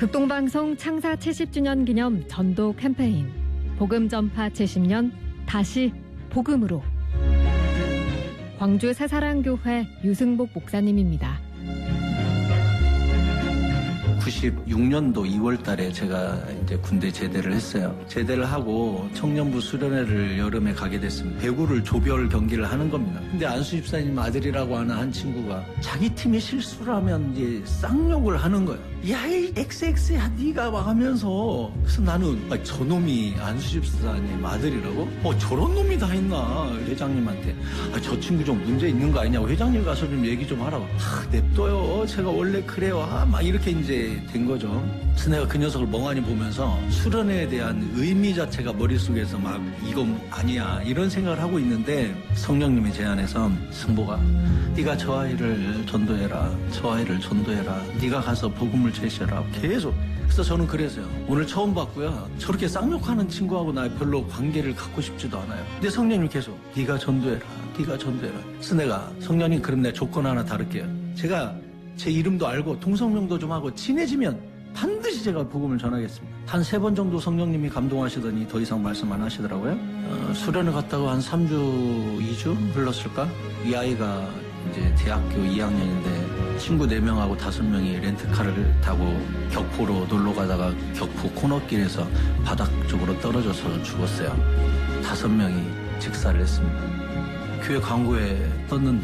극동방송 창사 70주년 기념 전도 캠페인 복음 전파 70년 다시 복음으로. 광주 새사랑교회 유승복 목사님입니다. 96년도 2월 달에 제가 이제 군대 제대를 했어요. 제대를 하고 청년부 수련회를 여름에 가게 됐습니다. 배구를 조별 경기를 하는 겁니다. 근데 안수 집사님 아들이라고 하는 한 친구가 자기 팀이 실수를 하면 이제 쌍욕을 하는 거예요. 야, 이 XX야 네가 막 하면서. 그래서 나는 저놈이 안수 집사님 아들이라고? 저런 놈이 다 있나. 회장님한테 저 친구 좀 문제 있는 거 아니냐고, 회장님 가서 좀 얘기 좀 하라고. 냅둬요, 제가 원래 그래요. 막 이렇게 이제 된 거죠. 그래서 내가 그 녀석을 멍하니 보면서 수련회에 대한 의미 자체가 머릿속에서 막 이건 아니야 이런 생각을 하고 있는데, 성령님이 제 안에서 승보가 네가 저 아이를 전도해라, 저 아이를 전도해라, 네가 가서 복음을 제시해라 계속. 그래서 저는 그래서요, 오늘 처음 봤고요, 저렇게 쌍욕하는 친구하고 나 별로 관계를 갖고 싶지도 않아요. 근데 성령님 계속 네가 전도해라, 네가 전도해라. 그래서 내가 성령님 그럼 내 조건 하나 다룰게요. 제가 제 이름도 알고 통성명도 좀 하고 친해지면 반드시 제가 복음을 전하겠습니다. 한 3번 정도 성령님이 감동하시더니 더 이상 말씀 안 하시더라고요. 수련을 갔다가 한 3주, 2주 흘렀을까? 이 아이가 이제 대학교 2학년인데 친구 4명하고 5명이 렌트카를 타고 격포로 놀러 가다가 격포 코너길에서 바닥 쪽으로 떨어져서 죽었어요. 5명이 직사를 했습니다. 교회 광고에 떴는데